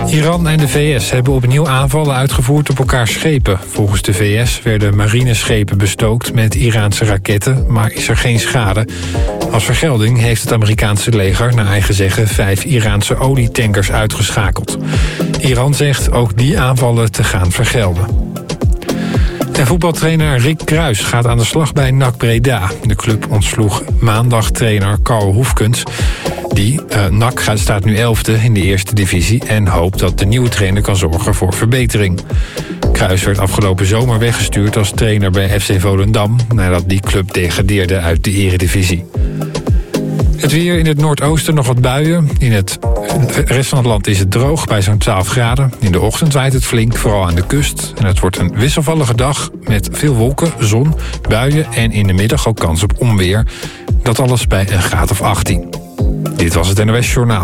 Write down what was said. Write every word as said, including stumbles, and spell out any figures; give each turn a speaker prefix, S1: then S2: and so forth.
S1: Iran en de V S hebben opnieuw aanvallen uitgevoerd op elkaars schepen. Volgens de V S werden marineschepen bestookt met Iraanse raketten, maar is er geen schade. Als vergelding heeft het Amerikaanse leger naar eigen zeggen vijf Iraanse olietankers uitgeschakeld. Iran zegt ook die aanvallen te gaan vergelden. En voetbaltrainer Rick Kruijs gaat aan de slag bij N A C Breda. De club ontsloeg maandag trainer Karl Hoefkens. Die uh, N A C staat nu elfde in de eerste divisie en hoopt dat de nieuwe trainer kan zorgen voor verbetering. Kruijs werd afgelopen zomer weggestuurd als trainer bij F C Volendam, nadat die club degradeerde uit de eredivisie. Het weer: in het noordoosten nog wat buien. In het rest van het land is het droog bij zo'n twaalf graden. In de ochtend waait het flink, vooral aan de kust. En het wordt een wisselvallige dag met veel wolken, zon, buien en in de middag ook kans op onweer. Dat alles bij een graad of achttien. Dit was het N O S Journaal.